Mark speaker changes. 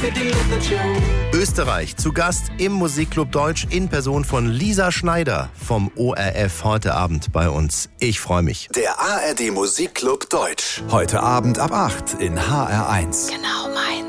Speaker 1: Österreich zu Gast im Musikclub Deutsch in Person von Lisa Schneider vom ORF heute Abend bei uns. Ich freue mich.
Speaker 2: Der ARD Musikclub Deutsch. Heute Abend ab 8 in HR1.
Speaker 3: Genau meins.